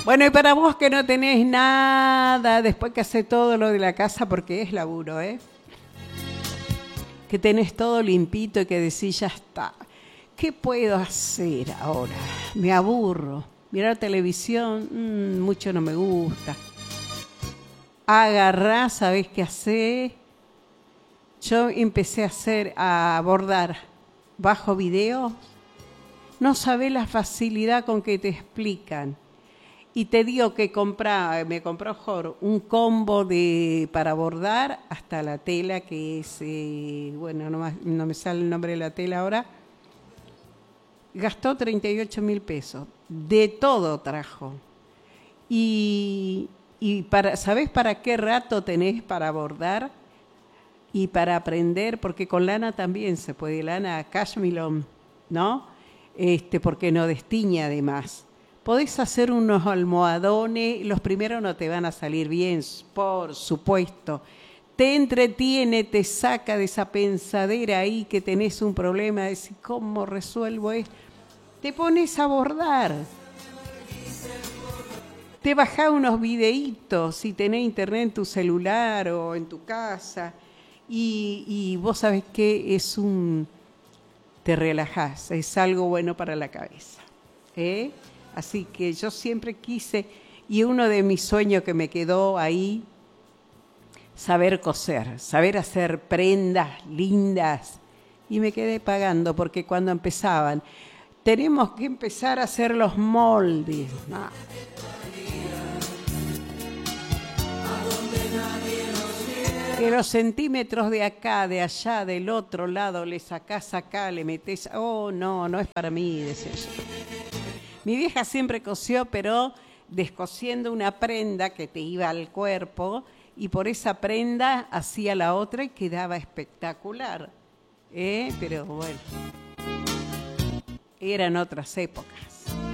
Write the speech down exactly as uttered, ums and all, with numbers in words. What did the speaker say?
Bueno, y para vos que no tenés nada, después que haces todo lo de la casa, porque es laburo, ¿eh? Que tenés todo limpito y que decís, ya está. ¿Qué puedo hacer ahora? Me aburro. Mirar televisión, mmm, mucho no me gusta. Agarrá, ¿sabés qué hacer? Yo empecé a hacer, a bordar bajo videos. No sabés la facilidad con que te explican. Y te digo que comprá, me compró Jorge un combo de para bordar hasta la tela que es, eh, bueno, no, más, no me sale el nombre de la tela ahora. Gastó treinta y ocho mil pesos. De todo trajo. Y, y para, ¿sabés para qué rato tenés para bordar? Y para aprender, porque con lana también se puede, lana cashmere, ¿no? Este, porque no destiña además. Podés hacer unos almohadones, los primeros no te van a salir bien, por supuesto. Te entretiene, te saca de esa pensadera ahí que tenés un problema, de decir, ¿cómo resuelvo esto? Te pones a bordar. Te bajás unos videitos, si tenés internet en tu celular o en tu casa, y, y vos sabés que es un... te relajás, es algo bueno para la cabeza, ¿eh? Así que yo siempre quise, y uno de mis sueños que me quedó ahí, saber coser, saber hacer prendas lindas. Y me quedé pagando porque cuando empezaban, tenemos que empezar a hacer los moldes. No. Que los centímetros de acá, de allá, del otro lado, le sacás acá, le metés... Oh, no, no es para mí, decía yo. Mi vieja siempre cosió, pero descosiendo una prenda que te iba al cuerpo y por esa prenda hacía la otra y quedaba espectacular. ¿Eh? Pero bueno, eran otras épocas.